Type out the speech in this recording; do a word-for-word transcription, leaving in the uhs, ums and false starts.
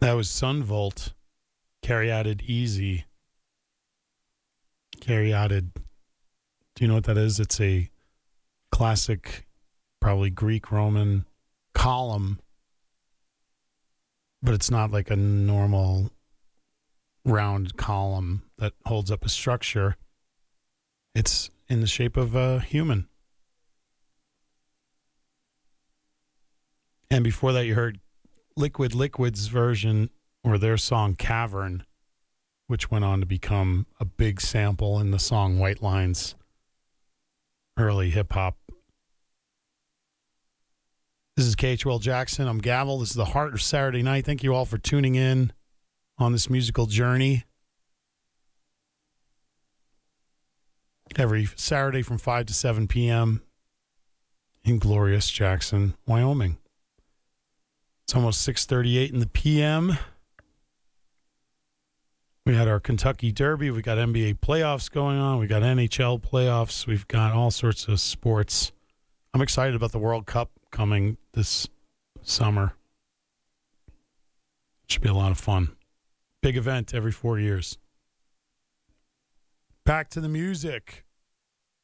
That was Sunvolt, Caryatid Easy. Caryatid. Do you know what that is? It's a classic, probably Greek Roman column, but it's not like a normal round column that holds up a structure. It's in the shape of a human. And before that, you heard Liquid Liquid's version or their song Cavern, which went on to become a big sample in the song White Lines, early hip hop. This is K H O L Jackson. I'm Gavel. This is the Heart of Saturday Night. Thank you all for tuning in on this musical journey. Every Saturday from five to seven p.m. in glorious Jackson, Wyoming. It's almost six thirty-eight in the p m. We had our Kentucky Derby. We got N B A playoffs going on. We got N H L playoffs. We've got all sorts of sports. I'm excited about the World Cup coming this summer. Should be a lot of fun. Big event every four years. Back to the music.